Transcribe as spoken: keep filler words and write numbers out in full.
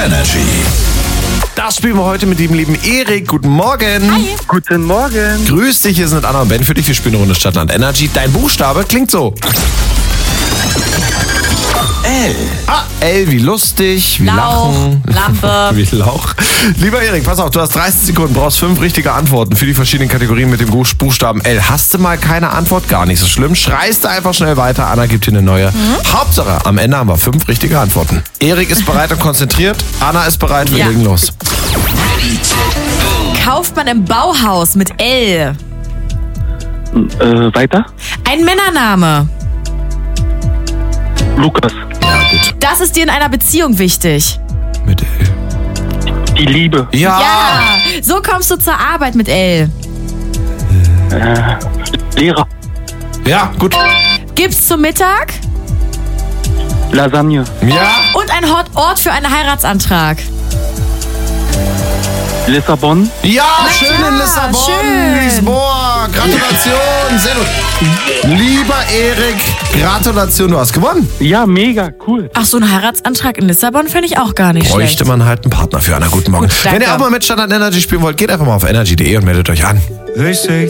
Energy. Das spielen wir heute mit dem lieben Erik. Guten Morgen. Hi. Guten Morgen. Grüß dich, hier sind Anna und Ben für dich. Wir spielen eine Runde Stadtland Energy. Dein Buchstabe klingt so. L. Ah, L wie lustig, wie Lauch, lachen. Lampe. Wie Lauch. Lieber Erik, pass auf, du hast dreißig Sekunden, brauchst fünf richtige Antworten für die verschiedenen Kategorien mit dem Buchstaben L. Hast du mal keine Antwort? Gar nicht so schlimm. Schreist du einfach schnell weiter. Anna gibt dir eine neue. Mhm. Hauptsache, am Ende haben wir fünf richtige Antworten. Erik ist bereit und konzentriert. Anna ist bereit. Wir Ja. legen los. Kauft man im Bauhaus mit L. Äh, weiter? Ein Männername. Lukas. Ja, gut. Das ist dir in einer Beziehung wichtig. Mit L. Die Liebe. Ja. Ja. So kommst du zur Arbeit mit L. Äh, Lehrer. Ja, gut. Gibt's zum Mittag. Lasagne. Ja. Und ein Hot- Ort für einen Heiratsantrag. Lissabon. Ja, Na schön klar, in Lissabon, schön. Lisboa. Gratulation, sehr gut. Lieber Erik, Gratulation, du hast gewonnen. Ja, mega, cool. Ach, so ein Heiratsantrag in Lissabon fände ich auch gar nicht Bräuchte schlecht. man halt einen Partner für. Anna, guten Morgen. Gut, danke. Wenn ihr auch mal mit Standard Energy spielen wollt, geht einfach mal auf energy punkt de und meldet euch an.